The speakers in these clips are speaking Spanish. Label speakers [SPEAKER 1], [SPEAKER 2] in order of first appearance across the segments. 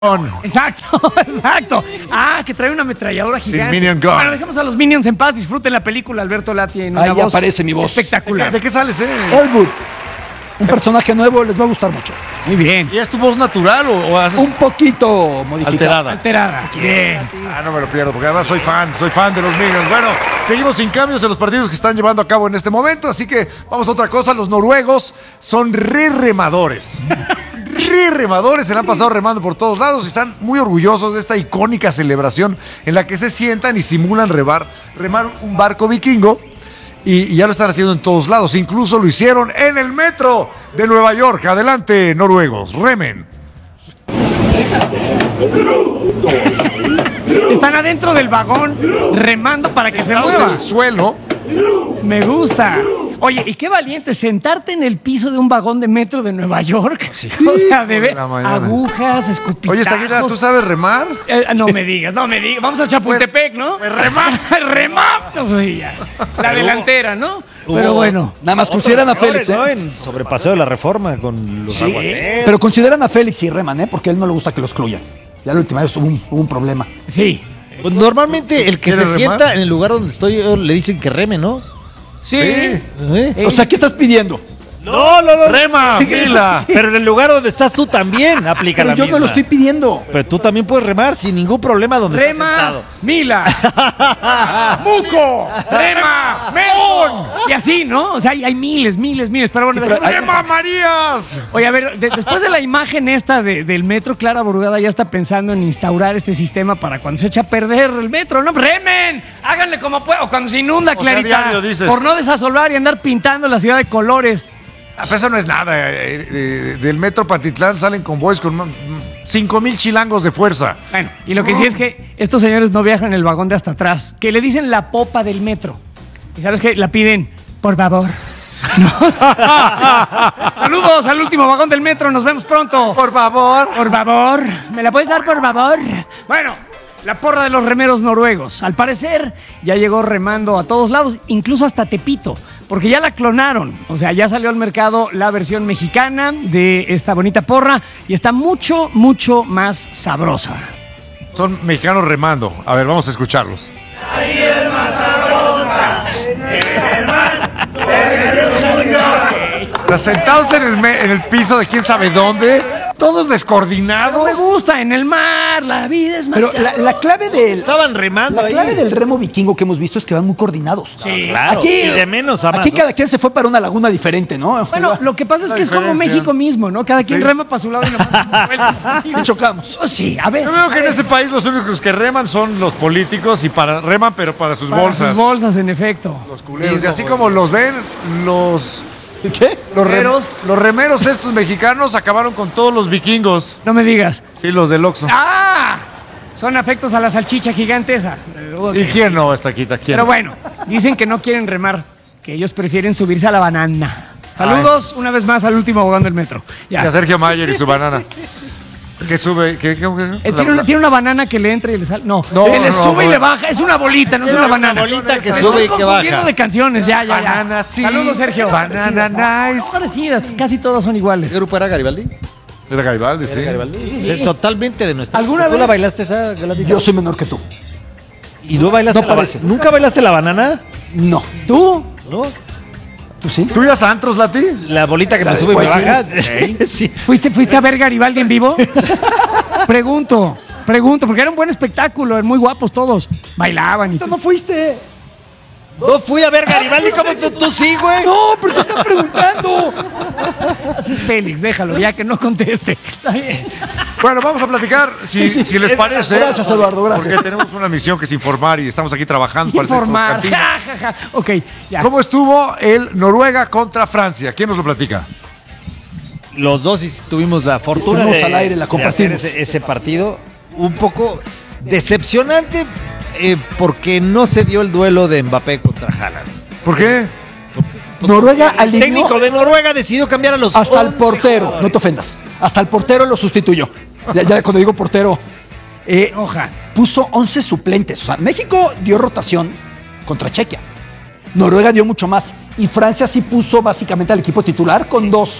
[SPEAKER 1] Exacto, exacto. Ah, que trae una ametralladora gigante.
[SPEAKER 2] Minion Gun.
[SPEAKER 1] Bueno, dejemos a los Minions en paz. Disfruten la película. Alberto Lati en una
[SPEAKER 3] Ahí
[SPEAKER 1] voz
[SPEAKER 3] aparece mi voz.
[SPEAKER 1] espectacular.
[SPEAKER 2] ¿De qué sales,
[SPEAKER 3] Elwood, un personaje nuevo, les va a gustar mucho.
[SPEAKER 1] Muy bien.
[SPEAKER 2] ¿Y es tu voz natural o haces
[SPEAKER 3] Un poquito modificado.
[SPEAKER 2] alterada?
[SPEAKER 1] Alterada. Bien.
[SPEAKER 2] Ah, no me lo pierdo, porque además soy fan de los Minions. Bueno, seguimos sin cambios en los partidos que están llevando a cabo en este momento, así que vamos a otra cosa. Los noruegos son remadores. Remadores, se la han pasado remando por todos lados y están muy orgullosos de esta icónica celebración en la que se sientan y simulan remar un barco vikingo. Y ya lo están haciendo en todos lados. Incluso lo hicieron en el metro de Nueva York. Adelante, noruegos, remen.
[SPEAKER 1] Están adentro del vagón remando para que se mueva.
[SPEAKER 2] El suelo.
[SPEAKER 1] Me gusta. Oye, y qué valiente sentarte en el piso de un vagón de metro de Nueva York. Sí. O sea, de ver
[SPEAKER 2] la mañana.
[SPEAKER 1] agujas, escupitajos.
[SPEAKER 2] Oye, Estaquita, ¿tú sabes remar?
[SPEAKER 1] No me digas. Vamos a Chapultepec, ¿no?
[SPEAKER 2] remar.
[SPEAKER 1] Remar. No, sí, ya. La delantera, ¿no? Pero bueno.
[SPEAKER 3] Nada más consideran a Félix,
[SPEAKER 4] ¿no?
[SPEAKER 3] ¿eh?
[SPEAKER 4] En Sobrepaseo de la Reforma con los aguaceros.
[SPEAKER 3] Pero consideran a Félix y reman, ¿eh? Porque a él no le gusta que los excluyan. Ya la última vez hubo un problema.
[SPEAKER 1] Sí.
[SPEAKER 4] Pues normalmente el que se
[SPEAKER 2] ¿Quieres remar?
[SPEAKER 4] sienta en el lugar donde estoy le dicen que reme, ¿no?
[SPEAKER 1] Sí.
[SPEAKER 4] ¿Eh?
[SPEAKER 3] O sea, ¿qué estás pidiendo?
[SPEAKER 4] No.
[SPEAKER 2] Rema, Mila.
[SPEAKER 4] Pero en el lugar donde estás tú también aplica
[SPEAKER 3] Pero
[SPEAKER 4] la
[SPEAKER 3] yo
[SPEAKER 4] misma.
[SPEAKER 3] no lo estoy pidiendo.
[SPEAKER 4] Pero tú también puedes remar sin ningún problema donde estás
[SPEAKER 1] Rema,
[SPEAKER 4] sentado.
[SPEAKER 1] Mila, Muco, Rema, Melón. Y así, ¿no? O sea, hay miles. Pero bueno,
[SPEAKER 3] Sí, pero hay-
[SPEAKER 2] ¡Rema, Marías!
[SPEAKER 1] Oye, a ver, después de la imagen esta del metro, Clara Burgada ya está pensando en instaurar este sistema para cuando se echa a perder el metro, ¿no? ¡Remen! Háganle como puedan. O cuando se inunda,
[SPEAKER 2] O sea,
[SPEAKER 1] Clarita.
[SPEAKER 2] diario, dices.
[SPEAKER 1] Por no desasolvar y andar pintando la ciudad de colores.
[SPEAKER 2] Pero eso no es nada. Del metro Patitlán salen convoys con 5,000 chilangos de fuerza.
[SPEAKER 1] Bueno, y lo que sí es que estos señores no viajan en el vagón de hasta atrás, que le dicen la popa del metro. ¿Y sabes qué? La piden, por favor. No. Saludos al último vagón del metro, nos vemos pronto.
[SPEAKER 2] Por favor.
[SPEAKER 1] Por favor, ¿me la puedes dar, por favor? Bueno, la porra de los remeros noruegos. Al parecer, ya llegó remando a todos lados, incluso hasta Tepito, porque ya la clonaron. O sea, ya salió al mercado la versión mexicana de esta bonita porra y está mucho, mucho más sabrosa.
[SPEAKER 2] Son mexicanos remando. A ver, vamos a escucharlos. Sentados en el piso de quién sabe dónde, todos
[SPEAKER 1] No
[SPEAKER 2] descoordinados.
[SPEAKER 1] me gusta, en el mar, la vida es más
[SPEAKER 3] Pero la clave del...
[SPEAKER 4] Estaban remando
[SPEAKER 3] La
[SPEAKER 4] ahí.
[SPEAKER 3] clave del remo vikingo que hemos visto es que van muy coordinados.
[SPEAKER 1] Sí.
[SPEAKER 4] Claro,
[SPEAKER 3] Aquí,
[SPEAKER 4] y de menos a más,
[SPEAKER 3] aquí
[SPEAKER 4] ¿no?
[SPEAKER 3] cada quien se fue para una laguna diferente, ¿no?
[SPEAKER 1] Bueno, lo que pasa es que es como
[SPEAKER 2] diferencia.
[SPEAKER 1] México mismo, ¿no? Cada quien
[SPEAKER 2] Sí.
[SPEAKER 1] rema para su lado y nomás damos vueltas así.
[SPEAKER 3] Y chocamos.
[SPEAKER 1] Oh, sí, a veces.
[SPEAKER 2] Yo veo que en este país los únicos que reman son los políticos y reman, pero para sus
[SPEAKER 1] Para
[SPEAKER 2] bolsas.
[SPEAKER 1] sus bolsas, en efecto.
[SPEAKER 2] Los culeros. Y así como los ven, los
[SPEAKER 3] ¿Qué?
[SPEAKER 1] Remeros.
[SPEAKER 2] los remeros estos mexicanos acabaron con todos los vikingos.
[SPEAKER 1] No me digas.
[SPEAKER 2] Sí, los del Oxxo.
[SPEAKER 1] ¡Ah! Son afectos a la salchicha gigante esa. Ok.
[SPEAKER 2] ¿Y quién no, Estaquita? ¿Quién?
[SPEAKER 1] Pero bueno, dicen que no quieren remar, que ellos prefieren subirse a la banana. Saludos una vez más al último abogado del metro.
[SPEAKER 2] Y a
[SPEAKER 1] Ya.
[SPEAKER 2] Sergio Mayer y su banana. Que sube.
[SPEAKER 1] Tiene una banana que le entra y le sale. No,
[SPEAKER 2] No,
[SPEAKER 1] le
[SPEAKER 2] no,
[SPEAKER 1] sube y
[SPEAKER 2] no.
[SPEAKER 1] le baja. Es una bolita, no es una banana.
[SPEAKER 4] bolita que
[SPEAKER 1] Me
[SPEAKER 4] sube
[SPEAKER 1] estoy
[SPEAKER 4] y que
[SPEAKER 1] confundiendo
[SPEAKER 4] baja.
[SPEAKER 1] de canciones, ya.
[SPEAKER 2] Banana, sí.
[SPEAKER 1] Saludos, Sergio.
[SPEAKER 2] Banana nice.
[SPEAKER 1] Parecidas, casi todas son iguales.
[SPEAKER 4] ¿Qué grupo era Garibaldi?
[SPEAKER 2] Era Garibaldi, sí.
[SPEAKER 4] Es totalmente de nuestra.
[SPEAKER 1] ¿Alguna
[SPEAKER 4] ¿Tú
[SPEAKER 1] vez?
[SPEAKER 4] la bailaste esa, Galatita?
[SPEAKER 3] Yo soy menor que tú.
[SPEAKER 4] ¿Y no bailaste
[SPEAKER 3] No
[SPEAKER 4] la
[SPEAKER 3] parece.
[SPEAKER 4] ¿Nunca bailaste la banana?
[SPEAKER 3] No.
[SPEAKER 1] ¿Tú?
[SPEAKER 4] ¿No?
[SPEAKER 3] ¿Tú sí?
[SPEAKER 2] ¿Tú ibas a antros, Lati?
[SPEAKER 4] La bolita que
[SPEAKER 3] La
[SPEAKER 4] me
[SPEAKER 3] de
[SPEAKER 4] sube y me
[SPEAKER 3] poesía.
[SPEAKER 4] baja. Sí.
[SPEAKER 1] ¿Fuiste a ver Garibaldi en vivo? Pregunto, porque era un buen espectáculo, muy guapos todos. Bailaban y
[SPEAKER 3] ¿Tú no fuiste?
[SPEAKER 4] No fui a ver Garibaldi como tú sí, güey.
[SPEAKER 3] No, pero te están preguntando.
[SPEAKER 1] Así es Félix, déjalo, ya que no conteste. Está bien.
[SPEAKER 2] Bueno, vamos a platicar, si les parece.
[SPEAKER 3] Gracias, Eduardo, gracias.
[SPEAKER 2] Porque tenemos una misión que es informar y estamos aquí trabajando para hacer
[SPEAKER 1] Informar.
[SPEAKER 2] cantina.
[SPEAKER 1] Ja, ja, ja. Ok, ya.
[SPEAKER 2] ¿Cómo estuvo el Noruega contra Francia? ¿Quién nos lo platica?
[SPEAKER 4] Los dos tuvimos la fortuna
[SPEAKER 3] Estuvimos al aire, la
[SPEAKER 4] de hacer
[SPEAKER 3] compartimos.
[SPEAKER 4] ese partido un poco decepcionante porque no se dio el duelo de Mbappé contra Haaland.
[SPEAKER 2] ¿Por qué?
[SPEAKER 3] Noruega
[SPEAKER 4] El
[SPEAKER 3] alineó
[SPEAKER 4] técnico de Noruega decidió cambiar a los
[SPEAKER 3] hasta el
[SPEAKER 4] 11
[SPEAKER 3] portero.
[SPEAKER 4] jugadores.
[SPEAKER 3] No te ofendas. Hasta el portero lo sustituyó. Ya cuando digo portero.
[SPEAKER 1] Enoja.
[SPEAKER 3] Puso 11 suplentes. O sea, México dio rotación contra Chequia. Noruega dio mucho más. Y Francia sí puso básicamente al equipo titular con dos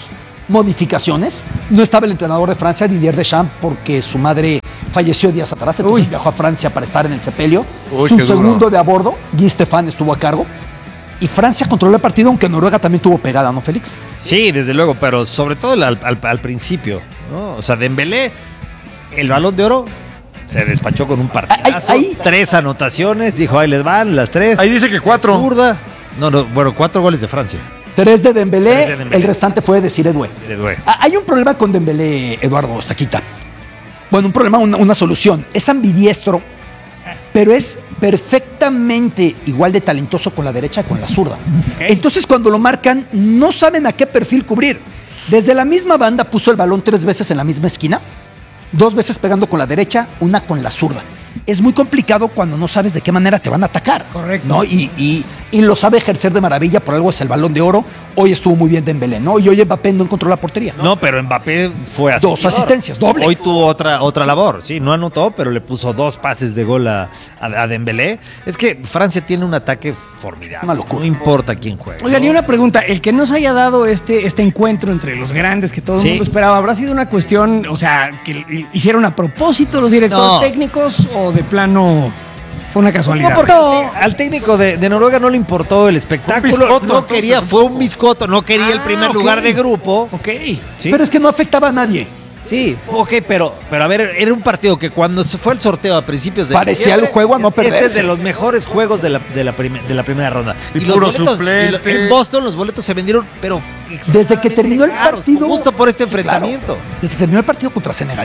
[SPEAKER 3] modificaciones. No estaba el entrenador de Francia, Didier Deschamps, porque su madre falleció días atrás, entonces viajó a Francia para estar en el sepelio.
[SPEAKER 2] Uy,
[SPEAKER 3] Su
[SPEAKER 2] qué duro.
[SPEAKER 3] segundo de a bordo, Guy Stéphane, estuvo a cargo. Y Francia controló el partido, aunque Noruega también tuvo pegada, ¿no, Félix?
[SPEAKER 4] Sí, desde luego, pero sobre todo al principio, ¿no? O sea, Dembélé, el Balón de Oro, se despachó con un partidazo.
[SPEAKER 3] Ahí-
[SPEAKER 4] 3 anotaciones, dijo, ahí les van las 3.
[SPEAKER 2] Ahí dice que 4.
[SPEAKER 4] Zurda. No, bueno, 4 goles de Francia.
[SPEAKER 3] 3 de Dembélé,
[SPEAKER 4] 3 de Dembélé.
[SPEAKER 3] el restante fue de Desiré Doué.
[SPEAKER 4] De Doué.
[SPEAKER 3] Hay un problema con Dembélé, Eduardo Taquita. Bueno, un problema, una solución. Es ambidiestro, pero es perfectamente igual de talentoso con la derecha que con la zurda. Entonces, cuando lo marcan, no saben a qué perfil cubrir. Desde la misma banda puso el balón 3 veces en la misma esquina, 2 veces pegando con la derecha, una con la zurda. Es muy complicado cuando no sabes de qué manera te van a atacar.
[SPEAKER 1] Correcto.
[SPEAKER 3] ¿No? Y lo sabe ejercer de maravilla, por algo es el Balón de Oro. Hoy estuvo muy bien Dembélé, ¿no? Y hoy Mbappé no encontró la portería.
[SPEAKER 4] No, pero Mbappé fue así.
[SPEAKER 3] 2 asistencias, doble.
[SPEAKER 4] Hoy tuvo otra labor, sí, no anotó, pero le puso 2 pases de gol a Dembélé. Es que Francia tiene un ataque formidable.
[SPEAKER 3] Una locura.
[SPEAKER 4] No importa quién juegue.
[SPEAKER 1] Oigan,
[SPEAKER 4] ¿no?
[SPEAKER 1] y una pregunta, el que nos haya dado este encuentro entre los grandes que todo el
[SPEAKER 4] Sí.
[SPEAKER 1] mundo esperaba, ¿habrá sido una cuestión, o sea, que hicieron a propósito los directores
[SPEAKER 4] No.
[SPEAKER 1] técnicos o de plano fue una casualidad?
[SPEAKER 4] No, porque al técnico de Noruega no le importó el espectáculo.
[SPEAKER 2] biscotto,
[SPEAKER 4] No quería,
[SPEAKER 2] entonces.
[SPEAKER 4] fue un biscoto, no quería el primer
[SPEAKER 1] ok.
[SPEAKER 4] lugar de grupo.
[SPEAKER 1] Ok.
[SPEAKER 4] ¿Sí?
[SPEAKER 3] Pero es que no afectaba a nadie.
[SPEAKER 4] Sí, ok, pero a ver, era un partido que cuando se fue el sorteo a principios de
[SPEAKER 3] Parecía
[SPEAKER 4] diciembre,
[SPEAKER 3] el juego a no
[SPEAKER 4] este es
[SPEAKER 3] perderse.
[SPEAKER 4] de los mejores juegos de la primera ronda.
[SPEAKER 2] Y
[SPEAKER 4] los
[SPEAKER 2] puro
[SPEAKER 4] boletos,
[SPEAKER 2] suplente.
[SPEAKER 4] en Boston los boletos se vendieron, pero
[SPEAKER 3] Desde que terminó el
[SPEAKER 4] caros,
[SPEAKER 3] partido.
[SPEAKER 4] justo por este
[SPEAKER 3] Claro,
[SPEAKER 4] enfrentamiento.
[SPEAKER 3] desde que terminó el partido contra Senegal.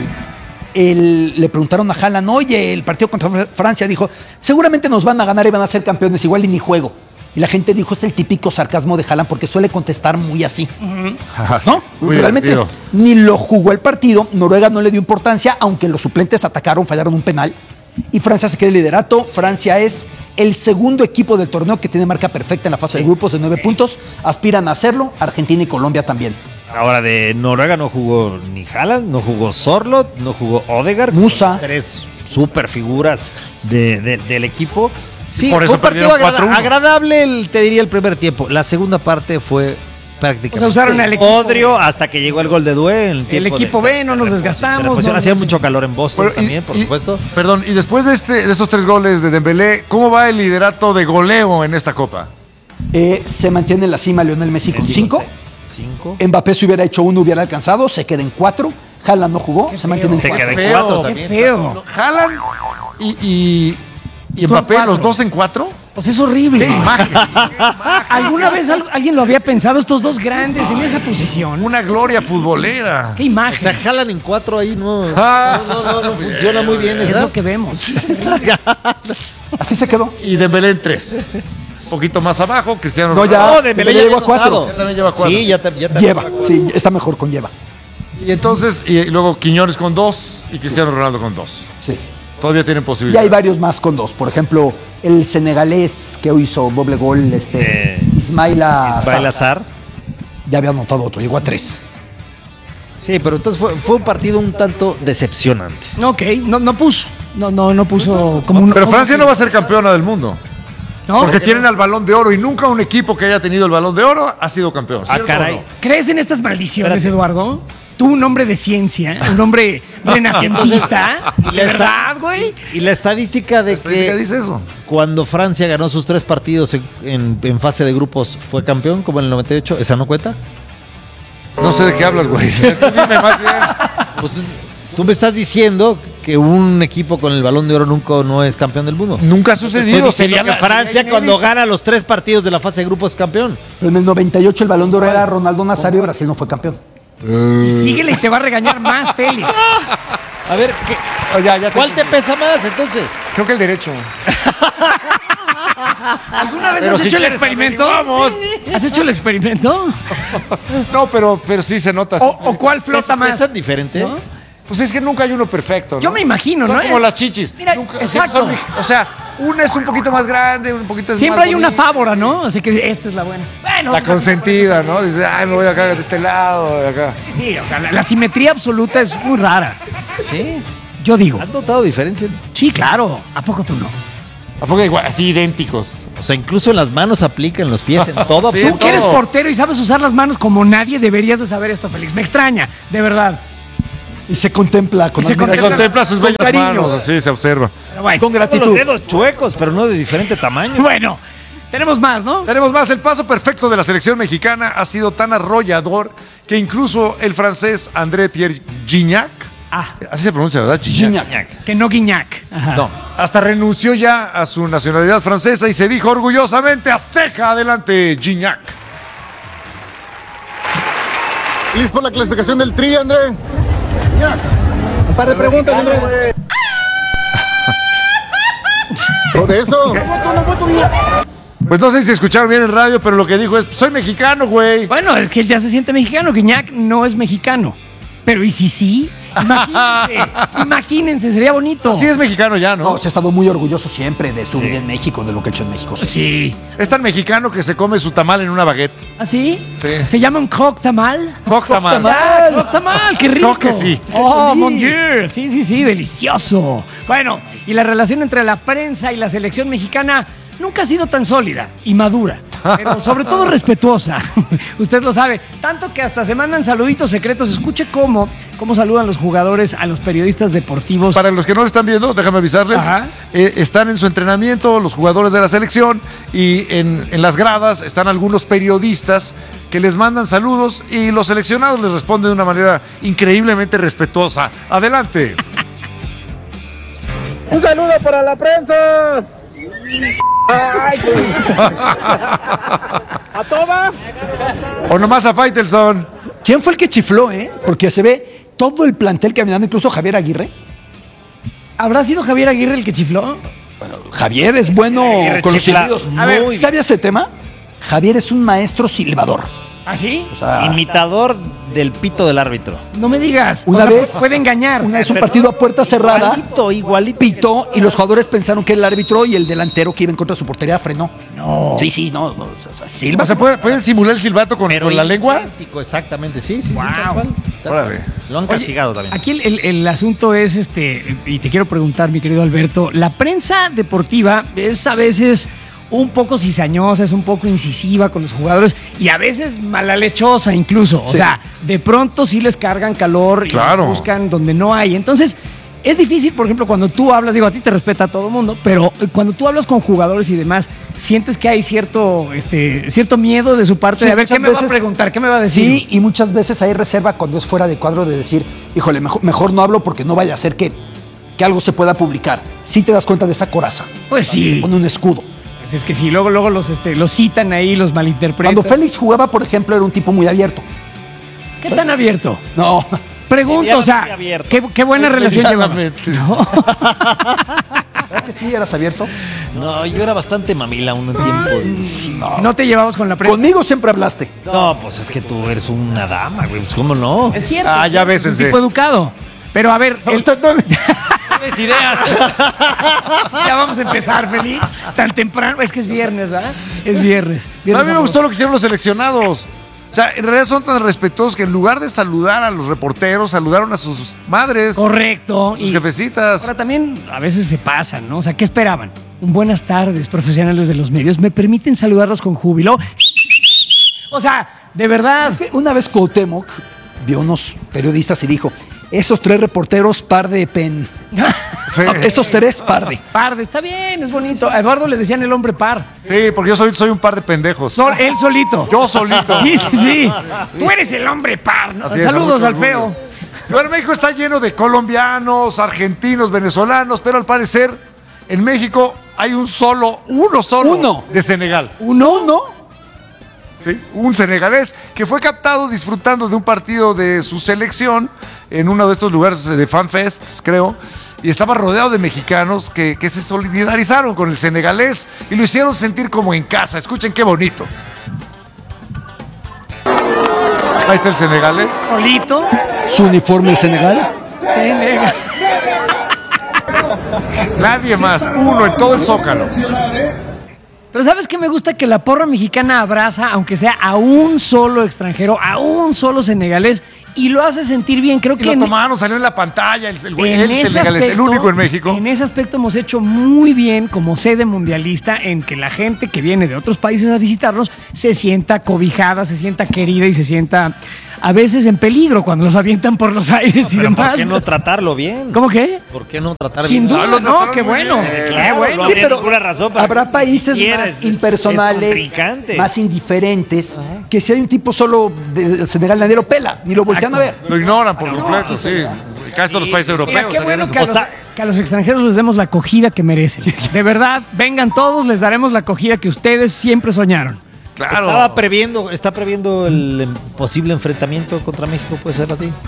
[SPEAKER 3] Le preguntaron a Haaland, oye, el partido contra Francia, dijo, seguramente nos van a ganar y van a ser campeones, igual y ni juego. Y la gente dijo, es el típico sarcasmo de Haaland porque suele contestar muy así. ¿No?
[SPEAKER 2] Muy
[SPEAKER 3] Realmente
[SPEAKER 2] divertido.
[SPEAKER 3] ni lo jugó el partido, Noruega no le dio importancia, aunque los suplentes atacaron, fallaron un penal. Y Francia se queda en liderato. Francia es el segundo equipo del torneo que tiene marca perfecta en la fase de grupos de 9 puntos. Aspiran a hacerlo, Argentina y Colombia también.
[SPEAKER 4] Ahora de Noruega no jugó ni Haaland, no jugó Sorloth, no jugó Odegaard.
[SPEAKER 3] Musa.
[SPEAKER 4] Son 3 super figuras del equipo. Sí,
[SPEAKER 2] Por
[SPEAKER 4] fue
[SPEAKER 2] eso
[SPEAKER 4] un partido
[SPEAKER 2] perdieron 4-1.
[SPEAKER 4] agradable, te diría, el primer tiempo. La segunda parte fue prácticamente
[SPEAKER 1] O sea, usaron al equipo
[SPEAKER 4] odrio hasta que llegó el gol de Doué. En
[SPEAKER 1] El equipo B, no nos desgastamos, no-
[SPEAKER 4] Hacía mucho calor en Boston
[SPEAKER 2] Bueno,
[SPEAKER 4] también, por supuesto.
[SPEAKER 2] Perdón, y después de estos 3 goles de Dembélé, ¿cómo va el liderato de goleo en esta copa?
[SPEAKER 3] Se mantiene en la cima Lionel Messi con 5.
[SPEAKER 4] 5.
[SPEAKER 3] Mbappé si hubiera hecho 1 hubiera alcanzado, se queda en 4. Haaland no jugó, se mantiene en
[SPEAKER 4] Se
[SPEAKER 3] 4.
[SPEAKER 4] queda en
[SPEAKER 2] Feo,
[SPEAKER 4] 4
[SPEAKER 1] Qué
[SPEAKER 4] también.
[SPEAKER 1] feo.
[SPEAKER 2] Haaland y
[SPEAKER 1] tú
[SPEAKER 2] Mbappé,
[SPEAKER 1] en 4.
[SPEAKER 2] los 2 en 4.
[SPEAKER 1] Pues es horrible.
[SPEAKER 2] ¡Qué imagen!
[SPEAKER 1] ¿Alguna vez alguien lo había pensado, estos dos grandes en esa posición?
[SPEAKER 2] Una gloria futbolera.
[SPEAKER 1] ¡Qué
[SPEAKER 4] O
[SPEAKER 1] imagen!
[SPEAKER 4] sea, jalan en 4 ahí, no
[SPEAKER 2] Ah.
[SPEAKER 4] no funciona muy bien
[SPEAKER 1] Es
[SPEAKER 4] esa.
[SPEAKER 1] lo que vemos.
[SPEAKER 3] Así se quedó.
[SPEAKER 2] Y Dembélé en 3. Un poquito más abajo, Cristiano
[SPEAKER 3] No, ya.
[SPEAKER 2] Ronaldo.
[SPEAKER 3] Dembélé
[SPEAKER 4] ya
[SPEAKER 3] llegó a
[SPEAKER 4] había
[SPEAKER 3] 4.
[SPEAKER 4] anotado.
[SPEAKER 2] Ya también lleva 4.
[SPEAKER 4] Sí, ya también.
[SPEAKER 3] Lleva, sí, está mejor con lleva.
[SPEAKER 2] Y entonces, y luego Quiñones con 2 y Cristiano Ronaldo con 2.
[SPEAKER 3] Sí.
[SPEAKER 2] Todavía tienen
[SPEAKER 3] Y
[SPEAKER 2] posibilidad.
[SPEAKER 3] hay varios más con 2. Por ejemplo, el senegalés que hoy hizo doble gol, Ismaila
[SPEAKER 4] Azar.
[SPEAKER 3] ya había anotado otro, llegó a 3.
[SPEAKER 4] Sí, pero entonces fue un partido un tanto decepcionante.
[SPEAKER 1] Ok, no puso. No puso como un.
[SPEAKER 2] Pero Francia no va a ser campeona del mundo.
[SPEAKER 1] ¿No?
[SPEAKER 2] Porque tienen al Balón de Oro y nunca un equipo que haya tenido el Balón de Oro ha sido campeón.
[SPEAKER 4] Ah,
[SPEAKER 2] ¿cierto
[SPEAKER 4] caray.
[SPEAKER 2] o no?
[SPEAKER 1] ¿Crees en estas maldiciones,
[SPEAKER 4] Espérate.
[SPEAKER 1] Eduardo? Tú, un hombre de ciencia, un hombre renacentista.
[SPEAKER 4] Y
[SPEAKER 1] ¿De
[SPEAKER 4] la
[SPEAKER 1] verdad, güey?
[SPEAKER 4] Y la estadística de
[SPEAKER 2] ¿Qué
[SPEAKER 4] que
[SPEAKER 2] dice eso?
[SPEAKER 4] cuando Francia ganó sus 3 partidos en fase de grupos fue campeón, como en el 98, ¿esa no cuenta?
[SPEAKER 2] No sé de qué hablas, güey. Tú dime más bien.
[SPEAKER 4] Pues tú me estás diciendo que un equipo con el Balón de Oro nunca no es campeón del mundo.
[SPEAKER 2] Nunca ha
[SPEAKER 4] Estoy
[SPEAKER 2] sucedido.
[SPEAKER 4] diciendo que Francia
[SPEAKER 2] sería
[SPEAKER 4] cuando
[SPEAKER 2] inédito.
[SPEAKER 4] gana los 3 partidos de la fase de grupos es campeón.
[SPEAKER 3] Pero en el 98 el Balón de Oro era Ronaldo Nazario y Brasil no fue campeón.
[SPEAKER 1] Y síguele y te va a regañar más, Félix.
[SPEAKER 4] A ver,
[SPEAKER 2] Oh, ya
[SPEAKER 4] ¿cuál te pesa más entonces?
[SPEAKER 2] Creo que el derecho.
[SPEAKER 1] ¿Alguna vez
[SPEAKER 2] Pero
[SPEAKER 1] has
[SPEAKER 2] si
[SPEAKER 1] hecho el
[SPEAKER 2] quieres,
[SPEAKER 1] experimento?
[SPEAKER 2] averiguamos.
[SPEAKER 1] ¿Has hecho el experimento?
[SPEAKER 2] No, pero sí se nota.
[SPEAKER 1] ¿O cuál flota más?
[SPEAKER 4] ¿Pesan diferente?
[SPEAKER 1] ¿No?
[SPEAKER 2] Pues es que nunca hay uno perfecto, ¿no?
[SPEAKER 1] Yo me imagino,
[SPEAKER 2] Son
[SPEAKER 1] ¿no?
[SPEAKER 2] como las chichis.
[SPEAKER 1] Mira,
[SPEAKER 2] Nunca-
[SPEAKER 1] exacto.
[SPEAKER 2] o sea, una es un poquito más grande, un poquito es
[SPEAKER 1] Siempre
[SPEAKER 2] más
[SPEAKER 1] hay una
[SPEAKER 2] bonita.
[SPEAKER 1] fábora, ¿no? Así que esta es la buena. Bueno,
[SPEAKER 2] La consentida, ¿no? Dice, ay, me voy acá de este lado, de acá.
[SPEAKER 1] Sí, o sea, la simetría absoluta es muy rara.
[SPEAKER 4] Sí.
[SPEAKER 1] Yo digo.
[SPEAKER 4] ¿Has notado diferencia?
[SPEAKER 1] Sí, claro. ¿A poco tú no?
[SPEAKER 2] ¿A poco igual, así idénticos?
[SPEAKER 4] O sea, incluso en las manos aplican, los pies, en todo.
[SPEAKER 2] Sí,
[SPEAKER 1] Tú
[SPEAKER 4] absoluto.
[SPEAKER 1] que eres portero y sabes usar las manos como nadie, deberías de saber esto, Félix. Me extraña, de verdad.
[SPEAKER 3] Y se contempla con
[SPEAKER 1] Y se
[SPEAKER 2] Se
[SPEAKER 3] admiración.
[SPEAKER 2] contempla sus
[SPEAKER 3] Con
[SPEAKER 2] bellas
[SPEAKER 3] cariño.
[SPEAKER 2] manos, así se observa.
[SPEAKER 1] Pero bueno.
[SPEAKER 3] Con
[SPEAKER 4] Todos los
[SPEAKER 3] gratitud.
[SPEAKER 4] dedos chuecos, pero no de diferente tamaño.
[SPEAKER 1] Bueno, tenemos más, ¿no?
[SPEAKER 2] Tenemos más. El paso perfecto de la selección mexicana ha sido tan arrollador que incluso el francés André Pierre Gignac, así se pronuncia, ¿verdad?
[SPEAKER 3] Gignac.
[SPEAKER 1] Que no Guiñac. Ajá.
[SPEAKER 2] No, hasta renunció ya a su nacionalidad francesa y se dijo orgullosamente azteca. Adelante, Gignac.
[SPEAKER 5] ¿Listo por la clasificación del Tri, André? Un par de preguntas, André. ¿Por eso?
[SPEAKER 2] Pues no sé si escucharon bien en radio, pero lo que dijo es, soy mexicano, güey.
[SPEAKER 1] Bueno, es que él ya se siente mexicano. Guiñac no es mexicano. Pero ¿y si sí? Imagínense, imagínense, sería bonito.
[SPEAKER 2] Sí es mexicano ya, ¿no?
[SPEAKER 3] No, se ha estado muy orgulloso siempre de su vida en México, de lo que ha hecho en México.
[SPEAKER 1] Sí.
[SPEAKER 2] Es tan mexicano que se come su tamal en una baguette.
[SPEAKER 1] ¿Ah, sí?
[SPEAKER 2] Sí.
[SPEAKER 1] ¿Se llama un croque tamal?
[SPEAKER 2] Croque tamal.
[SPEAKER 1] Ah, croque tamal, qué rico.
[SPEAKER 2] Creo que sí.
[SPEAKER 1] Oh, mon Dieu. Sí, sí, sí, delicioso. Bueno, y la relación entre la prensa y la selección mexicana nunca ha sido tan sólida y madura, pero sobre todo respetuosa. Usted lo sabe. Tanto que hasta se mandan saluditos secretos. Escuche cómo saludan los jugadores a los periodistas deportivos.
[SPEAKER 2] Para los que no lo están viendo, déjame avisarles,
[SPEAKER 1] Ajá.
[SPEAKER 2] están en su entrenamiento los jugadores de la selección y en las gradas están algunos periodistas que les mandan saludos y los seleccionados les responden de una manera increíblemente respetuosa. Adelante.
[SPEAKER 5] Un saludo para la prensa. Ay, ¿a toda?
[SPEAKER 2] O nomás a Faitelson.
[SPEAKER 3] ¿Quién fue el que chifló, Porque se ve todo el plantel caminando, incluso Javier Aguirre.
[SPEAKER 1] ¿Habrá sido Javier Aguirre el que chifló?
[SPEAKER 3] Bueno, Javier es bueno
[SPEAKER 4] Aguirre
[SPEAKER 3] con los
[SPEAKER 4] chifla
[SPEAKER 3] silbidos.
[SPEAKER 1] A ver,
[SPEAKER 4] muy
[SPEAKER 3] ¿Sabía ese tema? Javier es un maestro silbador.
[SPEAKER 1] ¿Ah, sí?
[SPEAKER 3] O sea,
[SPEAKER 4] Imitador del pito del árbitro.
[SPEAKER 1] No me digas.
[SPEAKER 3] Una
[SPEAKER 1] O sea,
[SPEAKER 3] vez-
[SPEAKER 1] puede engañar.
[SPEAKER 3] una vez un partido a puerta cerrada,
[SPEAKER 4] Igualito.
[SPEAKER 3] pitó y los jugadores pensaron que el árbitro y el delantero que iba en contra de su portería frenó. No. Sí, no. O sea, silba.
[SPEAKER 2] O sea, ¿pueden simular el silbato con la lengua?
[SPEAKER 4] idéntico, exactamente, sí,
[SPEAKER 1] Wow.
[SPEAKER 4] tal cual.
[SPEAKER 2] Órale.
[SPEAKER 4] Lo han
[SPEAKER 1] Oye,
[SPEAKER 4] castigado también.
[SPEAKER 1] Aquí el asunto es, y te quiero preguntar, mi querido Alberto, la prensa deportiva es a veces un poco cizañosa, es un poco incisiva con los jugadores y a veces malalechosa incluso. O sea, de pronto sí les cargan calor y
[SPEAKER 2] Claro.
[SPEAKER 1] buscan donde no hay. Entonces, es difícil, por ejemplo, cuando tú hablas, digo, a ti te respeta a todo el mundo, pero cuando tú hablas con jugadores y demás, sientes que hay cierto miedo de su parte
[SPEAKER 3] Sí,
[SPEAKER 1] de a ver,
[SPEAKER 3] muchas
[SPEAKER 1] ¿qué me va a
[SPEAKER 3] veces-
[SPEAKER 1] preguntar? ¿Qué me va a decir?
[SPEAKER 3] Sí, y muchas veces hay reserva cuando es fuera de cuadro de decir, híjole, mejor no hablo porque no vaya a ser que algo se pueda publicar. Sí te das cuenta de esa coraza.
[SPEAKER 1] Pues sí.
[SPEAKER 3] Se pone un escudo.
[SPEAKER 1] Pues es que sí, luego los citan ahí, los malinterpretan.
[SPEAKER 3] Cuando Félix jugaba, por ejemplo, era un tipo muy abierto.
[SPEAKER 1] ¿Qué tan abierto?
[SPEAKER 3] No.
[SPEAKER 1] Pregunto, o sea,
[SPEAKER 4] Medianamente abierto.
[SPEAKER 1] qué buena relación llevabas.
[SPEAKER 2] Medianamente.
[SPEAKER 1] ¿No?
[SPEAKER 3] ¿Verdad que sí eras abierto?
[SPEAKER 4] No, yo era bastante mamila un tiempo.
[SPEAKER 1] No te llevabas con la prensa.
[SPEAKER 3] Conmigo siempre hablaste.
[SPEAKER 4] No, pues es que tú eres una dama, güey. Pues cómo no.
[SPEAKER 1] Es cierto.
[SPEAKER 2] Ah, ya
[SPEAKER 1] es un
[SPEAKER 2] bésense.
[SPEAKER 1] tipo educado. Pero a ver,
[SPEAKER 4] Tienes ideas.
[SPEAKER 1] ya vamos a empezar, Félix. Tan temprano. Es que es viernes, ¿verdad? Es viernes.
[SPEAKER 2] A
[SPEAKER 1] Viernes
[SPEAKER 2] mí me gustó lo que hicieron los seleccionados. O sea, en realidad son tan respetuosos que en lugar de saludar a los reporteros, saludaron a sus madres,
[SPEAKER 1] Correcto.
[SPEAKER 2] sus jefecitas.
[SPEAKER 1] Ahora también a veces se pasan, ¿no? O sea, ¿qué esperaban? Un buenas tardes, profesionales de los medios. ¿Me permiten saludarlos con júbilo? O sea, de verdad.
[SPEAKER 3] Una vez Cuauhtémoc vio unos periodistas y dijo, esos tres reporteros par de pen.
[SPEAKER 2] Sí.
[SPEAKER 3] Esos tres par de.
[SPEAKER 1] Par, está bien, es bonito. A Eduardo le decían el hombre par.
[SPEAKER 2] Sí, porque yo solito soy un par de pendejos.
[SPEAKER 1] Él solito.
[SPEAKER 2] Yo solito.
[SPEAKER 1] Sí, sí, sí. Tú eres el hombre par. ¿no?
[SPEAKER 2] Así es,
[SPEAKER 1] Saludos
[SPEAKER 2] mucho
[SPEAKER 1] al feo.
[SPEAKER 2] orgullo. Pero México está lleno de colombianos, argentinos, venezolanos, pero al parecer en México hay uno solo de Senegal.
[SPEAKER 3] ¿Uno?
[SPEAKER 2] ¿Sí? Un senegalés que fue captado disfrutando de un partido de su selección en uno de estos lugares de fanfests, creo, y estaba rodeado de mexicanos que se solidarizaron con el senegalés y lo hicieron sentir como en casa. Escuchen qué bonito. Ahí está el senegalés.
[SPEAKER 1] Solito.
[SPEAKER 3] Su uniforme de Senegal.
[SPEAKER 1] Senegal.
[SPEAKER 2] Nadie más. Uno en todo el Zócalo.
[SPEAKER 1] Pero ¿sabes qué me gusta? Que la porra mexicana abraza, aunque sea a un solo extranjero, a un solo senegalés, y lo hace sentir bien. Creo
[SPEAKER 2] Y
[SPEAKER 1] que
[SPEAKER 2] lo tomaron, salió en la pantalla, el güey,
[SPEAKER 1] en
[SPEAKER 2] el
[SPEAKER 1] ese
[SPEAKER 2] senegalés, el
[SPEAKER 1] aspecto-
[SPEAKER 2] único en México.
[SPEAKER 1] En ese aspecto hemos hecho muy bien como sede mundialista en que la gente que viene de otros países a visitarnos se sienta cobijada, se sienta querida y se sienta a veces en peligro cuando los avientan por los aires y
[SPEAKER 4] Pero
[SPEAKER 1] demás.
[SPEAKER 4] ¿por qué no tratarlo bien?
[SPEAKER 1] ¿Cómo qué?
[SPEAKER 4] ¿Por qué no tratar
[SPEAKER 1] Sin
[SPEAKER 4] bien?
[SPEAKER 1] duda,
[SPEAKER 2] lo
[SPEAKER 1] no,
[SPEAKER 2] trataron
[SPEAKER 1] qué
[SPEAKER 2] muy
[SPEAKER 1] bueno.
[SPEAKER 2] bien.
[SPEAKER 1] Qué
[SPEAKER 4] Claro,
[SPEAKER 1] bueno.
[SPEAKER 4] no
[SPEAKER 3] Sí,
[SPEAKER 4] habría
[SPEAKER 3] pero
[SPEAKER 4] ninguna razón para
[SPEAKER 3] habrá
[SPEAKER 4] que
[SPEAKER 3] países
[SPEAKER 4] ni siquiera
[SPEAKER 3] más
[SPEAKER 4] es
[SPEAKER 3] impersonales,
[SPEAKER 4] contrincante.
[SPEAKER 3] más indiferentes, que si hay un tipo solo del Senegal nadie lo pela, ni lo voltean a ver.
[SPEAKER 2] Lo ignoran por completo, sí. Casi todos los países europeos.
[SPEAKER 1] Mira, qué
[SPEAKER 2] harían
[SPEAKER 1] bueno
[SPEAKER 2] eso.
[SPEAKER 1] que a los extranjeros les demos la acogida que merecen. De verdad, vengan todos, les daremos la acogida que ustedes siempre soñaron.
[SPEAKER 2] Claro.
[SPEAKER 4] Está previendo el posible enfrentamiento contra México, puede ser a ti.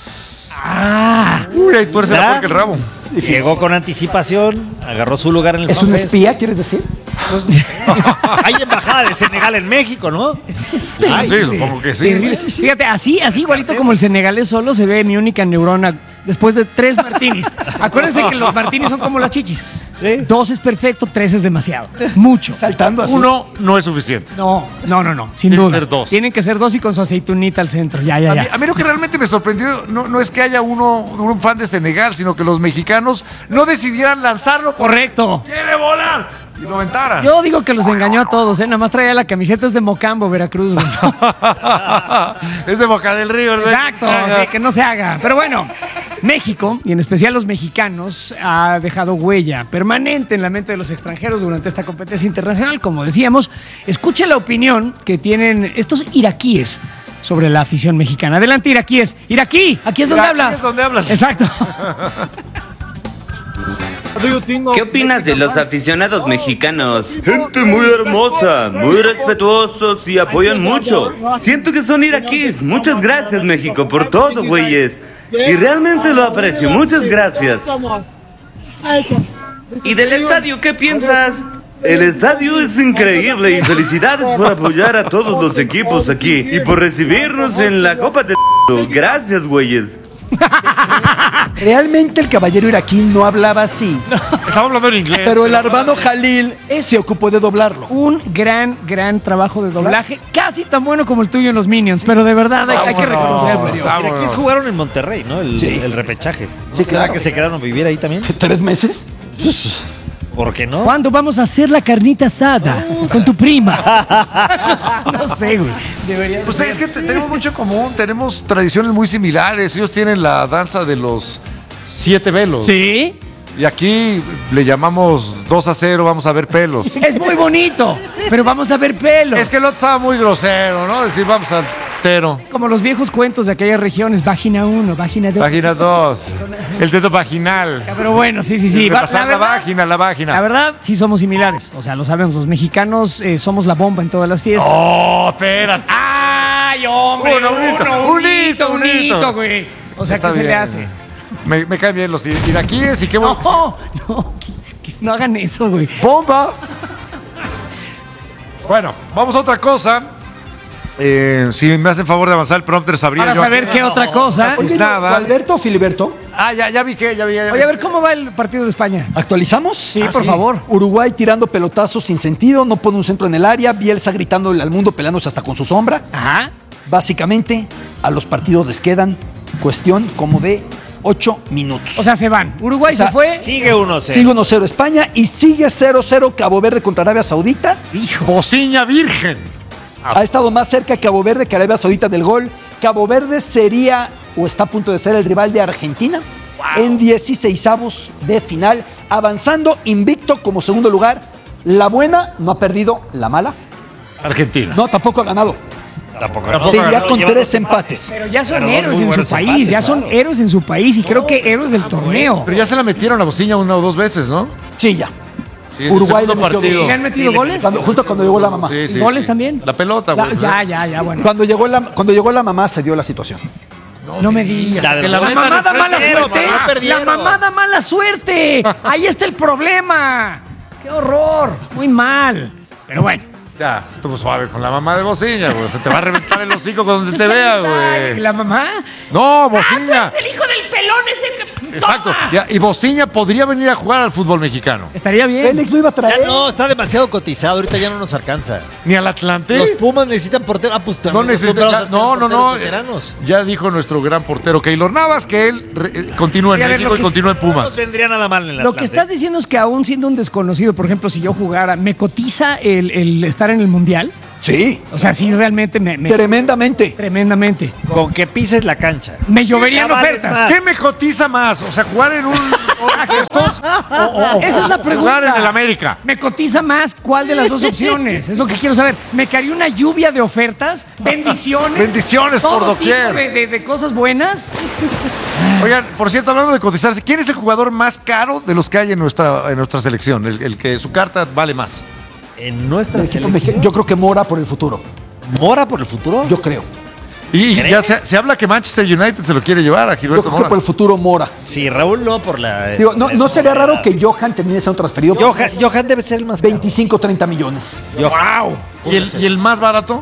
[SPEAKER 2] Uy, ahí tuerce la
[SPEAKER 4] ¿Será?
[SPEAKER 2] puerca el rabo.
[SPEAKER 4] Llegó con anticipación, agarró su lugar en el
[SPEAKER 3] ¿Es un
[SPEAKER 4] FanFest.
[SPEAKER 3] espía, quieres decir?
[SPEAKER 4] Hay embajada de Senegal en México, ¿no?
[SPEAKER 2] Sí, supongo que sí.
[SPEAKER 1] Terrible. Fíjate, así igualito como el senegalés solo se ve mi única neurona después de 3 martinis. Acuérdense que los martinis son como las chichis.
[SPEAKER 4] Sí.
[SPEAKER 1] 2 es perfecto, 3 es demasiado. Mucho.
[SPEAKER 3] Saltando así.
[SPEAKER 2] Uno no es suficiente.
[SPEAKER 1] No, sin
[SPEAKER 2] Tienen que
[SPEAKER 1] duda.
[SPEAKER 2] ser 2.
[SPEAKER 1] Tienen que ser 2 y con su aceitunita al centro. Ya.
[SPEAKER 2] A mí lo que realmente me sorprendió no es que haya un fan de Senegal, sino que los mexicanos no decidieran lanzarlo porque
[SPEAKER 1] Correcto.
[SPEAKER 2] quiere volar y lo aventaran.
[SPEAKER 1] Yo digo que los engañó a todos, ¿eh? Nada más traía la camiseta es de Mocambo, Veracruz, güey.
[SPEAKER 2] Es de Boca del Río, ¿no?
[SPEAKER 1] Exacto, sí, que no se haga. Pero bueno, México, y en especial los mexicanos, ha dejado huella permanente en la mente de los extranjeros durante esta competencia internacional. Como decíamos, escuche la opinión que tienen estos iraquíes sobre la afición mexicana. Adelante, iraquíes. Iraquí, aquí es donde
[SPEAKER 2] Iraquí
[SPEAKER 1] hablas.
[SPEAKER 2] es donde hablas.
[SPEAKER 1] Exacto.
[SPEAKER 6] ¿Qué opinas de los aficionados mexicanos? Gente muy hermosa, muy respetuosos y apoyan mucho. Siento que son iraquíes. Muchas gracias, México, por todo, güeyes. Y realmente lo aprecio. Muchas gracias. ¿Y del estadio qué piensas? El estadio es increíble y felicidades por apoyar a todos los equipos aquí y por recibirnos en la Copa del Mundo. Gracias, güeyes.
[SPEAKER 3] Realmente el caballero iraquí no hablaba así,
[SPEAKER 2] Estaba hablando en inglés.
[SPEAKER 3] pero el Arbano Jalil se ocupó de doblarlo.
[SPEAKER 1] Un gran trabajo de doblaje, casi tan bueno como el tuyo en los Minions, pero de verdad hay que reconocerlo.
[SPEAKER 4] Los iraquíes jugaron en Monterrey, ¿no? El repechaje.
[SPEAKER 3] Sí,
[SPEAKER 4] ¿Será
[SPEAKER 3] claro.
[SPEAKER 4] que se quedaron a vivir ahí también?
[SPEAKER 3] 3 meses.
[SPEAKER 4] ¿Por qué no?
[SPEAKER 1] ¿Cuándo vamos a hacer la carnita asada con tu prima? No sé, güey. Debería
[SPEAKER 2] Pues es que tenemos mucho en común, tenemos tradiciones muy similares. Ellos tienen la danza de los 7 velos.
[SPEAKER 1] Sí,
[SPEAKER 2] Y aquí le llamamos 2-0, vamos a ver pelos.
[SPEAKER 1] es muy bonito, pero vamos a ver pelos.
[SPEAKER 2] Es que el otro estaba muy grosero, ¿no? Decir, vamos al tero.
[SPEAKER 1] Como los viejos cuentos de aquellas regiones, página 1, página 2.
[SPEAKER 2] Página 2. El dedo vaginal.
[SPEAKER 1] Pero bueno, sí.
[SPEAKER 2] De
[SPEAKER 1] Va-
[SPEAKER 2] pasar la vagina.
[SPEAKER 1] La verdad, sí somos similares. O sea, lo sabemos, los mexicanos somos la bomba en todas las fiestas.
[SPEAKER 2] Oh, espérate.
[SPEAKER 1] ¡Ay, hombre!
[SPEAKER 2] Un hito,
[SPEAKER 1] güey. O sea,
[SPEAKER 2] Está
[SPEAKER 1] ¿qué se le
[SPEAKER 2] bien.
[SPEAKER 1] hace?
[SPEAKER 2] Me caen bien los iraquíes y qué bueno.
[SPEAKER 1] No, que no hagan eso, güey.
[SPEAKER 2] ¡Bomba! Bueno, vamos a otra cosa. Si me hacen favor de avanzar el prompter, sabría
[SPEAKER 1] Para
[SPEAKER 2] yo.
[SPEAKER 1] saber qué otra cosa.
[SPEAKER 2] Pues
[SPEAKER 3] Oye,
[SPEAKER 2] nada.
[SPEAKER 3] ¿Alberto o Filiberto?
[SPEAKER 2] Ah, ya vi que, ya vi.
[SPEAKER 1] Oye, a ver, ¿cómo va el partido de España?
[SPEAKER 3] ¿Actualizamos?
[SPEAKER 1] Sí, por favor.
[SPEAKER 3] Uruguay tirando pelotazos sin sentido, no pone un centro en el área, Bielsa gritando al mundo, peleándose hasta con su sombra.
[SPEAKER 1] Ajá.
[SPEAKER 3] Básicamente, a los partidos les quedan cuestión como de 8 minutos.
[SPEAKER 1] O sea, se van. Uruguay
[SPEAKER 3] O sea,
[SPEAKER 1] se fue.
[SPEAKER 4] Sigue 1-0.
[SPEAKER 3] sigue 1-0 España y sigue 0-0 Cabo Verde contra Arabia Saudita.
[SPEAKER 1] Hijo.
[SPEAKER 2] Bociña virgen.
[SPEAKER 3] Ha estado más cerca Cabo Verde que Arabia Saudita del gol. Cabo Verde sería o está a punto de ser el rival de Argentina en 16avos de final, avanzando invicto como segundo lugar. La buena no ha perdido, la mala
[SPEAKER 2] Argentina.
[SPEAKER 3] no tampoco ha ganado.
[SPEAKER 4] Tampoco.
[SPEAKER 2] Tampoco.
[SPEAKER 3] Se iría
[SPEAKER 4] Lleva
[SPEAKER 3] con
[SPEAKER 4] dos
[SPEAKER 3] 3 empates.
[SPEAKER 1] Pero ya son
[SPEAKER 4] Pero dos
[SPEAKER 1] héroes
[SPEAKER 4] muy
[SPEAKER 1] en su
[SPEAKER 4] buenos
[SPEAKER 1] país,
[SPEAKER 4] empates,
[SPEAKER 1] ya son
[SPEAKER 4] claro.
[SPEAKER 1] héroes en su país y creo que héroes del torneo.
[SPEAKER 2] Pero ya se la metieron a Bociña 1 o 2 veces, ¿no?
[SPEAKER 3] Sí, ya.
[SPEAKER 2] Sí, en el
[SPEAKER 3] Uruguay
[SPEAKER 2] segundo
[SPEAKER 3] le metió
[SPEAKER 2] partido.
[SPEAKER 1] ¿Le han metido goles?
[SPEAKER 3] Justo cuando llegó la mamá.
[SPEAKER 2] Sí, sí,
[SPEAKER 1] ¿Goles
[SPEAKER 2] sí.
[SPEAKER 1] también?
[SPEAKER 2] La pelota, güey.
[SPEAKER 1] Ya, bueno.
[SPEAKER 3] Cuando llegó la mamá se dio la situación.
[SPEAKER 1] No me digas.
[SPEAKER 4] La de
[SPEAKER 1] Que
[SPEAKER 4] los
[SPEAKER 1] la
[SPEAKER 4] goles
[SPEAKER 1] mamada mala
[SPEAKER 4] perdieron,
[SPEAKER 1] suerte.
[SPEAKER 4] mamá, perdieron.
[SPEAKER 1] La mamada mala suerte. Ahí está el problema. Qué horror. Muy mal. Pero bueno.
[SPEAKER 2] Ya, estuvo suave con la mamá de Bociña, güey. Se te va a reventar el hocico cuando
[SPEAKER 1] Pues
[SPEAKER 2] te
[SPEAKER 1] ahí
[SPEAKER 2] vea,
[SPEAKER 1] está,
[SPEAKER 2] güey.
[SPEAKER 1] ¿y la mamá?
[SPEAKER 2] No,
[SPEAKER 1] ¡Ah, tú
[SPEAKER 2] Bociña.
[SPEAKER 1] eres el hijo del pelón ese!
[SPEAKER 2] Exacto. Y Bociña podría venir a jugar al fútbol mexicano.
[SPEAKER 1] Estaría bien.
[SPEAKER 3] Félix lo iba a traer.
[SPEAKER 4] Ya no, está demasiado cotizado. Ahorita ya no nos alcanza.
[SPEAKER 2] Ni al Atlante.
[SPEAKER 4] Los Pumas necesitan portero. Ah, pues
[SPEAKER 2] No
[SPEAKER 4] también
[SPEAKER 2] necesita. No.
[SPEAKER 4] Veteranos.
[SPEAKER 2] Ya dijo nuestro gran portero Keylor Navas que él continúa en
[SPEAKER 1] Y a ver,
[SPEAKER 2] México
[SPEAKER 1] lo
[SPEAKER 2] y
[SPEAKER 1] que
[SPEAKER 2] continúa en
[SPEAKER 4] No
[SPEAKER 2] Pumas.
[SPEAKER 4] nos vendría nada mal en el
[SPEAKER 1] Lo que
[SPEAKER 4] Atlante.
[SPEAKER 1] estás diciendo es que aún siendo un desconocido, por ejemplo, si yo jugara, ¿me cotiza el estar en el Mundial?
[SPEAKER 3] Sí,
[SPEAKER 1] O sea, sí, realmente me
[SPEAKER 3] tremendamente.
[SPEAKER 1] tremendamente.
[SPEAKER 4] Con que pises la cancha.
[SPEAKER 1] Me lloverían
[SPEAKER 4] Ya vales
[SPEAKER 1] ofertas.
[SPEAKER 4] más.
[SPEAKER 2] ¿Qué me cotiza más? O sea, jugar en un de estos o
[SPEAKER 1] Esa es la pregunta.
[SPEAKER 2] jugar en el América.
[SPEAKER 1] ¿Me cotiza más cuál de las dos opciones? Es lo que quiero saber. ¿Me caería una lluvia de ofertas? ¿Bendiciones?
[SPEAKER 2] Bendiciones por
[SPEAKER 1] ¿Todo tipo
[SPEAKER 2] doquier.
[SPEAKER 1] de cosas buenas?
[SPEAKER 2] Oigan, por cierto, hablando de cotizarse, ¿quién es el jugador más caro de los que hay en nuestra selección? El que su carta vale más.
[SPEAKER 4] En nuestra
[SPEAKER 3] El equipo
[SPEAKER 4] selección.
[SPEAKER 3] mexicano, yo creo que Mora por el futuro.
[SPEAKER 4] ¿Mora por el futuro?
[SPEAKER 3] Yo creo.
[SPEAKER 2] Y
[SPEAKER 4] ¿Crees?
[SPEAKER 2] ya se habla que Manchester United se lo quiere llevar a
[SPEAKER 3] Yo
[SPEAKER 2] Gilberto
[SPEAKER 3] creo que
[SPEAKER 2] Mora.
[SPEAKER 3] por el futuro Mora.
[SPEAKER 4] Sí, Raúl no por la...
[SPEAKER 3] Digo, no sería raro que Johan termine siendo transferido por
[SPEAKER 4] Johan debe ser el más caro.
[SPEAKER 3] 25, 30 millones.
[SPEAKER 2] ¡Wow! ¿Y el más barato?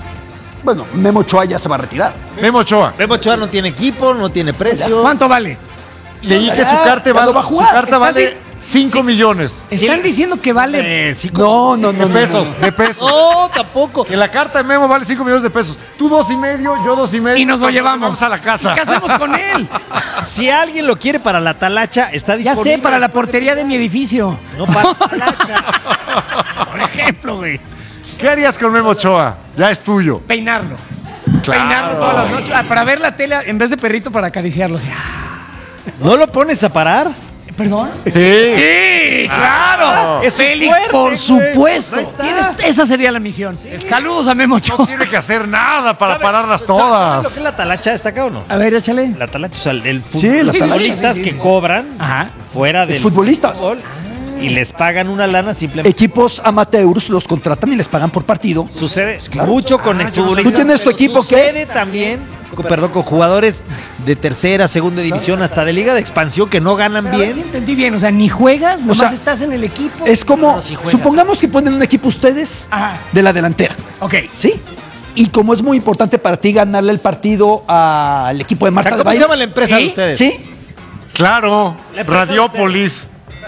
[SPEAKER 3] Bueno, Memo Ochoa ya se va a retirar.
[SPEAKER 2] Memo Ochoa.
[SPEAKER 4] Memo Ochoa no tiene equipo, no tiene precio.
[SPEAKER 1] ¿Cuánto vale?
[SPEAKER 2] Leí que
[SPEAKER 3] Ya,
[SPEAKER 2] su carta
[SPEAKER 3] ¿cuándo va a
[SPEAKER 2] su
[SPEAKER 3] jugar?
[SPEAKER 2] carta
[SPEAKER 1] ¿Estás
[SPEAKER 2] vale 5 millones
[SPEAKER 1] Están diciendo que vale.
[SPEAKER 3] No.
[SPEAKER 2] de pesos. De pesos.
[SPEAKER 4] No, tampoco.
[SPEAKER 2] Que la carta de Memo vale 5 millones de pesos. Tú 2,5, yo 2,5.
[SPEAKER 1] Y nos lo llevamos.
[SPEAKER 2] Vamos a la casa.
[SPEAKER 1] ¿Y qué hacemos con él?
[SPEAKER 4] Si alguien lo quiere para la talacha, está
[SPEAKER 1] Ya
[SPEAKER 4] disponible.
[SPEAKER 1] sé, para la portería de mi edificio.
[SPEAKER 4] No, para la talacha.
[SPEAKER 1] Por ejemplo, güey.
[SPEAKER 2] ¿Qué harías con Memo Ochoa? Ya es tuyo.
[SPEAKER 1] Peinarlo.
[SPEAKER 2] Claro.
[SPEAKER 1] Peinarlo todas las noches. Para ver la tele en vez de perrito para acariciarlo. Así.
[SPEAKER 4] ¿No lo pones a parar?
[SPEAKER 1] ¿Perdón?
[SPEAKER 2] Sí.
[SPEAKER 1] Sí, claro.
[SPEAKER 4] Es su
[SPEAKER 1] Félix,
[SPEAKER 4] fuerte,
[SPEAKER 1] por
[SPEAKER 4] güey.
[SPEAKER 1] supuesto.
[SPEAKER 4] Pues ahí está.
[SPEAKER 1] Esa sería la misión. Saludos a Memo
[SPEAKER 2] No
[SPEAKER 1] Ochoa.
[SPEAKER 2] tiene que hacer nada para
[SPEAKER 4] ¿Sabes-
[SPEAKER 2] pararlas
[SPEAKER 4] ¿sabes lo
[SPEAKER 2] todas.
[SPEAKER 4] que es la talacha? ¿Está acá o no?
[SPEAKER 1] A ver, échale.
[SPEAKER 4] La talacha, o sea,
[SPEAKER 3] Sí, la
[SPEAKER 4] los
[SPEAKER 3] talacha.
[SPEAKER 4] futbolistas
[SPEAKER 1] Sí, sí,
[SPEAKER 4] que
[SPEAKER 1] sí.
[SPEAKER 4] cobran
[SPEAKER 1] Ajá.
[SPEAKER 4] fuera del
[SPEAKER 3] Exfutbolistas.
[SPEAKER 4] fútbol y les pagan una lana simplemente.
[SPEAKER 3] Equipos amateurs los contratan y les pagan por partido.
[SPEAKER 4] Sucede mucho con exfutbolistas.
[SPEAKER 3] Tú tienes tu
[SPEAKER 4] pero
[SPEAKER 3] equipo, ¿qué
[SPEAKER 4] sucede
[SPEAKER 3] es?
[SPEAKER 4] también, con jugadores de tercera, segunda división, hasta de liga de expansión que no ganan
[SPEAKER 1] Pero a ver si
[SPEAKER 4] bien.
[SPEAKER 1] entendí bien. O sea, ni juegas, nomás
[SPEAKER 3] sea,
[SPEAKER 1] estás en el equipo.
[SPEAKER 3] Es como,
[SPEAKER 4] No, si juegas.
[SPEAKER 3] supongamos que ponen un equipo ustedes
[SPEAKER 1] Ajá.
[SPEAKER 3] de la delantera,
[SPEAKER 1] Ok.
[SPEAKER 3] ¿sí? Y como es muy importante para ti ganarle el partido al equipo de
[SPEAKER 4] O
[SPEAKER 3] Marta
[SPEAKER 4] sea,
[SPEAKER 3] de
[SPEAKER 4] ¿cómo se
[SPEAKER 3] Baile.
[SPEAKER 4] llama la empresa de ustedes?
[SPEAKER 3] ¿Sí?
[SPEAKER 2] Claro.
[SPEAKER 4] La empresa de
[SPEAKER 2] Radiópolis.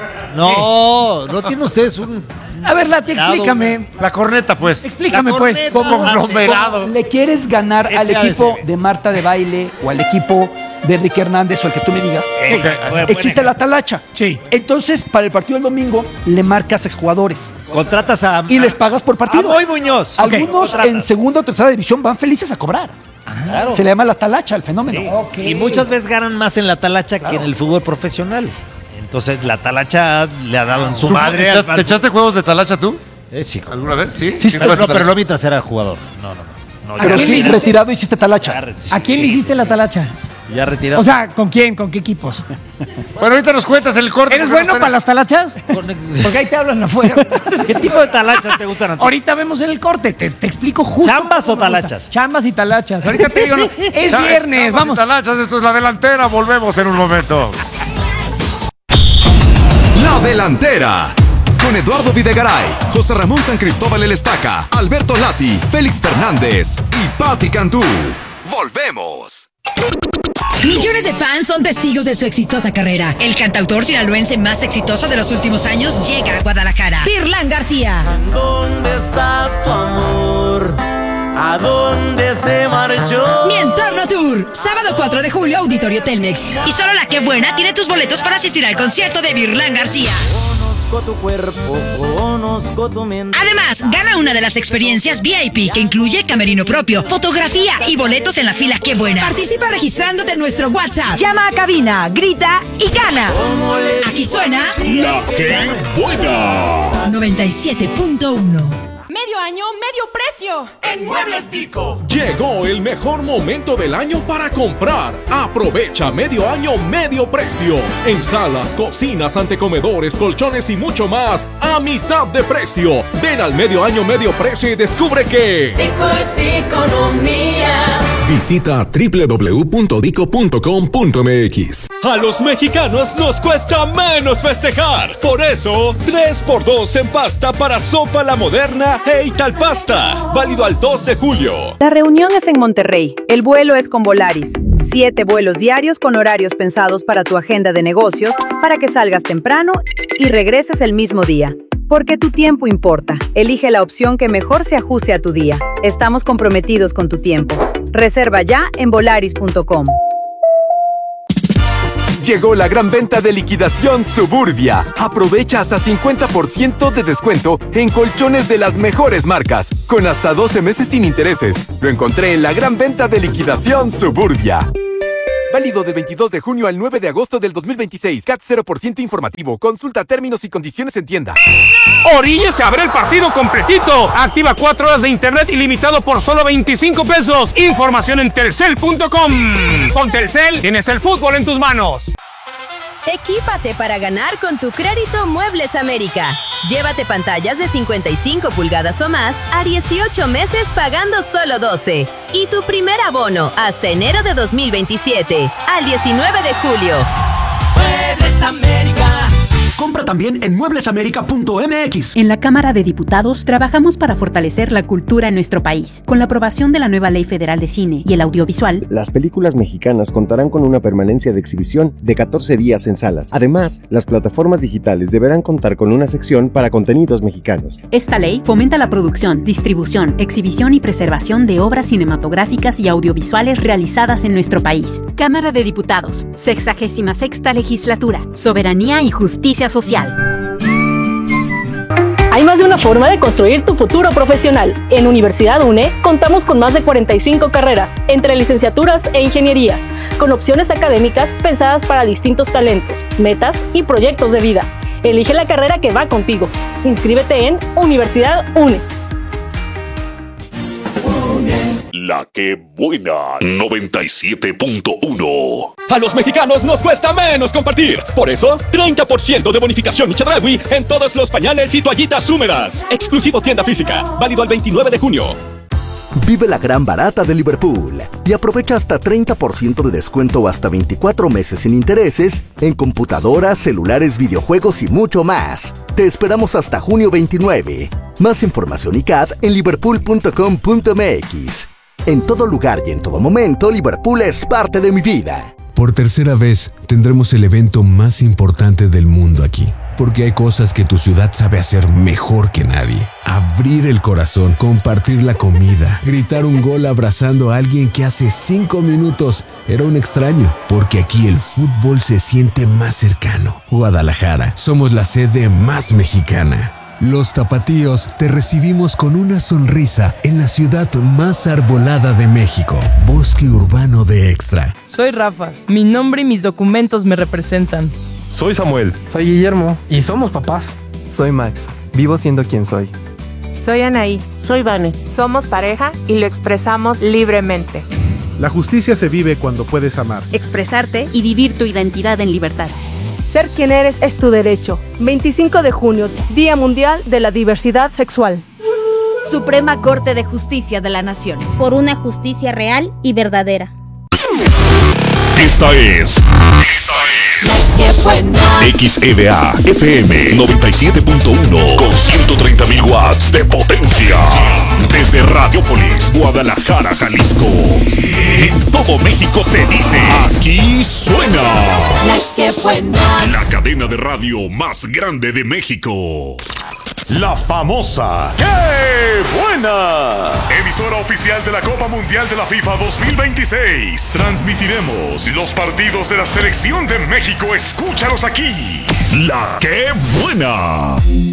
[SPEAKER 4] No tienen ustedes un...
[SPEAKER 1] A ver, Lati, explícame.
[SPEAKER 2] La corneta, pues.
[SPEAKER 1] Explícame,
[SPEAKER 4] La
[SPEAKER 1] pues.
[SPEAKER 4] corneta.
[SPEAKER 1] ¿Cómo?
[SPEAKER 2] Conglomerado.
[SPEAKER 3] ¿Le quieres ganar al
[SPEAKER 4] SADCB.
[SPEAKER 3] equipo de Marta de Baile o al equipo de Enrique Hernández o al que tú me digas? Existe la talacha.
[SPEAKER 1] Sí.
[SPEAKER 3] Entonces, para el partido del domingo, le marcas a exjugadores
[SPEAKER 4] Contratas a...
[SPEAKER 3] y les pagas por partido.
[SPEAKER 4] A Moy Muñoz.
[SPEAKER 3] Algunos
[SPEAKER 4] Contratas.
[SPEAKER 3] en segunda o tercera división van felices a cobrar.
[SPEAKER 4] Claro.
[SPEAKER 3] Se le llama la talacha, el fenómeno.
[SPEAKER 4] Sí.
[SPEAKER 1] Ok.
[SPEAKER 4] Y muchas veces ganan más en la talacha que en el fútbol profesional. Entonces la talacha le ha dado en su madre.
[SPEAKER 2] ¿Te echaste juegos de talacha tú?
[SPEAKER 4] Sí.
[SPEAKER 2] ¿Alguna vez? Sí.
[SPEAKER 3] Sí,
[SPEAKER 2] jugaste
[SPEAKER 4] No, pero
[SPEAKER 2] talacha?
[SPEAKER 4] no mientras era jugador. No.
[SPEAKER 3] Pero
[SPEAKER 1] quién
[SPEAKER 3] sí,
[SPEAKER 1] le hiciste?
[SPEAKER 3] retirado hiciste talacha.
[SPEAKER 1] ¿A quién le hiciste la talacha?
[SPEAKER 4] Ya retirado.
[SPEAKER 1] O sea, ¿con quién? ¿Con qué equipos?
[SPEAKER 2] Bueno, ahorita nos cuentas el corte.
[SPEAKER 1] ¿Eres
[SPEAKER 2] porque
[SPEAKER 1] bueno
[SPEAKER 2] nos
[SPEAKER 1] para las talachas? Porque ahí te hablan afuera.
[SPEAKER 4] ¿Qué tipo de talachas te gustan a ti?
[SPEAKER 1] Ahorita vemos en el corte. Te explico justo.
[SPEAKER 4] ¿Chambas
[SPEAKER 1] cómo
[SPEAKER 4] o
[SPEAKER 1] me gusta.
[SPEAKER 4] talachas?
[SPEAKER 1] Chambas y talachas. Ahorita te digo, no. Es
[SPEAKER 2] Cha-
[SPEAKER 1] viernes.
[SPEAKER 2] chavas y
[SPEAKER 1] Vamos.
[SPEAKER 2] talachas, esto es La Delantera. Volvemos en un momento.
[SPEAKER 7] La Delantera. Con Eduardo Videgaray, José Ramón San Cristóbal El Estaca, Alberto Lati, Félix Fernández y Patti Cantú. Volvemos.
[SPEAKER 8] Millones de fans son testigos de su exitosa carrera. El cantautor sinaloense más exitoso de los últimos años llega a Guadalajara. Pirlán García.
[SPEAKER 9] ¿Dónde está tu amor? ¿A dónde se marchó?
[SPEAKER 8] Mi Entorno Tour. Sábado 4 de julio, Auditorio Telmex. Y solo la que buena tiene tus boletos para asistir al concierto de Pirlán García.
[SPEAKER 9] Conozco tu cuerpo, conozco tu mente.
[SPEAKER 8] Además, gana una de las experiencias VIP que incluye camerino propio, fotografía y boletos en la fila Qué Buena. Participa registrándote en nuestro WhatsApp. Llama a cabina, grita y gana. Aquí suena
[SPEAKER 10] La que buena.
[SPEAKER 8] 97.1.
[SPEAKER 11] Medio año, medio precio.
[SPEAKER 10] En Muebles Pico. Llegó el mejor momento del año para comprar. Aprovecha medio año, medio precio. En salas, cocinas, antecomedores, colchones y mucho más a mitad de precio. Ven al medio año, medio precio y descubre que
[SPEAKER 11] Pico es economía.
[SPEAKER 10] Visita www.dico.com.mx.
[SPEAKER 12] A los mexicanos nos cuesta menos festejar. Por eso, 3x2 en pasta para Sopa La Moderna e Italpasta. Válido al 2 de julio.
[SPEAKER 13] La reunión es en Monterrey. El vuelo es con Volaris. 7 vuelos diarios con horarios pensados para tu agenda de negocios, para que salgas temprano y regreses el mismo día. Porque tu tiempo importa. Elige la opción que mejor se ajuste a tu día. Estamos comprometidos con tu tiempo. Reserva ya en volaris.com.
[SPEAKER 14] Llegó la gran venta de liquidación Suburbia. Aprovecha hasta 50% de descuento en colchones de las mejores marcas, con hasta 12 meses sin intereses. Lo encontré en la gran venta de liquidación Suburbia. Válido del 22 de junio al 9 de agosto del 2026. CAT 0% informativo. Consulta términos y condiciones en tienda.
[SPEAKER 15] Orille se abre el partido completito. Activa 4 horas de internet ilimitado por solo 25 pesos. Información en telcel.com. Con Telcel tienes el fútbol en tus manos.
[SPEAKER 16] Equípate para ganar con tu crédito Muebles América. Llévate pantallas de 55 pulgadas o más a 18 meses pagando solo 12. Y tu primer abono hasta enero de 2027, al 19 de julio.
[SPEAKER 17] Muebles América. Compra también en mueblesamerica.mx.
[SPEAKER 18] En la Cámara de Diputados trabajamos para fortalecer la cultura en nuestro país. Con la aprobación de la nueva Ley Federal de Cine y el Audiovisual,
[SPEAKER 19] las películas mexicanas contarán con una permanencia de exhibición de 14 días en salas. Además, las plataformas digitales deberán contar con una sección para contenidos mexicanos.
[SPEAKER 18] Esta ley fomenta la producción, distribución, exhibición y preservación de obras cinematográficas y audiovisuales realizadas en nuestro país. Cámara de Diputados, 66ª Legislatura, Soberanía y Justicia Social.
[SPEAKER 11] Hay más de una forma de construir tu futuro profesional. En Universidad UNE contamos con más de 45 carreras, entre licenciaturas e ingenierías, con opciones académicas pensadas para distintos talentos, metas y proyectos de vida. Elige la carrera que va contigo. Inscríbete en Universidad UNE.
[SPEAKER 20] La que buena 97.1.
[SPEAKER 12] A los mexicanos nos cuesta menos compartir. Por eso, 30% de bonificación Chedraui en todos los pañales y toallitas húmedas. Exclusivo tienda física. Válido al 29 de junio.
[SPEAKER 21] Vive la gran barata de Liverpool y aprovecha hasta 30% de descuento o hasta 24 meses sin intereses en computadoras, celulares, videojuegos y mucho más. Te esperamos hasta junio 29. Más información y CAD en liverpool.com.mx. En todo lugar y en todo momento, Liverpool es parte de mi vida.
[SPEAKER 22] Por tercera vez, tendremos el evento más importante del mundo aquí. Porque hay cosas que tu ciudad sabe hacer mejor que nadie. Abrir el corazón, compartir la comida, gritar un gol abrazando a alguien que hace 5 minutos era un extraño. Porque aquí el fútbol se siente más cercano. Guadalajara, somos la sede más mexicana. Los tapatíos te recibimos con una sonrisa en la ciudad más arbolada de México. Bosque urbano de Extra.
[SPEAKER 23] Soy Rafa. Mi nombre y mis documentos me representan.
[SPEAKER 24] Soy Samuel.
[SPEAKER 23] Soy Guillermo. Y somos papás.
[SPEAKER 25] Soy Max. Vivo siendo quien soy.
[SPEAKER 26] Soy Anaí. Soy Vane. Somos pareja y lo expresamos libremente.
[SPEAKER 27] La justicia se vive cuando puedes amar,
[SPEAKER 18] expresarte y vivir tu identidad en libertad.
[SPEAKER 26] Ser quien eres es tu derecho. 25 de junio, Día Mundial de la Diversidad Sexual.
[SPEAKER 28] Suprema Corte de Justicia de la Nación. Por una justicia real y verdadera.
[SPEAKER 20] Esta es
[SPEAKER 28] ¡Qué buena!
[SPEAKER 20] XEVA FM 97.1 con 130.000 watts de potencia. Desde Radiopolis, Guadalajara, Jalisco. En todo México se dice, aquí suena
[SPEAKER 28] La que buena.
[SPEAKER 20] La cadena de radio más grande de México. La famosa ¡Qué buena! Emisora oficial de la Copa Mundial de la FIFA 2026. Transmitiremos los partidos de la Selección de México. Escúchalos aquí. La ¡Qué buena!